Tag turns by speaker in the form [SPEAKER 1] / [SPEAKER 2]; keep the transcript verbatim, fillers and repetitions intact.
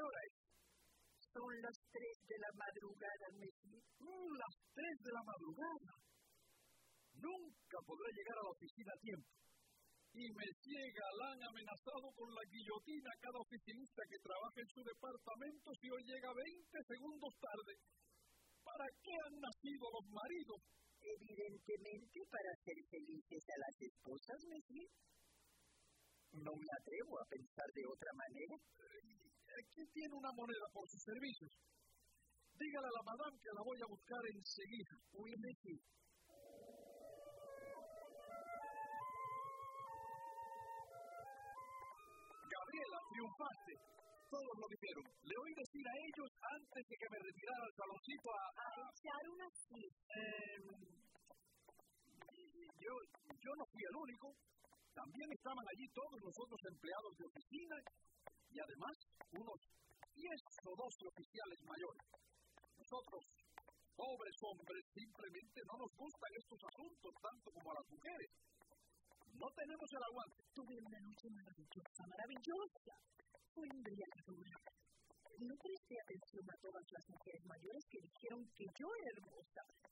[SPEAKER 1] hora es?
[SPEAKER 2] Son las tres de la madrugada, Messi.
[SPEAKER 1] Mm, las tres de la madrugada. Nunca podré llegar a la oficina a tiempo. Y Monsieur Galán ha amenazado con la guillotina a cada oficinista que trabaja en su departamento si hoy llega veinte segundos tarde. ¿Para qué han nacido los maridos?
[SPEAKER 2] Evidentemente para hacer felices a las esposas, Messi. No me atrevo a pensar de otra manera.
[SPEAKER 1] Aquí tiene una moneda por sus servicios. Dígale a la madame que la voy a buscar enseguida.
[SPEAKER 2] Uy, Messi.
[SPEAKER 1] Gabriela, triunfaste. Todos lo dijeron. Le oí decir a ellos antes de que me retirara al saloncito a...
[SPEAKER 2] A echar una siesta.
[SPEAKER 1] Eh, yo, yo no fui el único. También estaban allí todos los otros empleados de oficina y además unos diez o doce oficiales mayores. Nosotros, pobres hombres, simplemente no nos gustan estos asuntos tanto como a las mujeres. No tenemos el aguante.
[SPEAKER 2] Tuve una noche maravillosa, maravillosa. Fue embriagadora. No presté atención a todas las mujeres mayores que dijeron que yo era hermosa.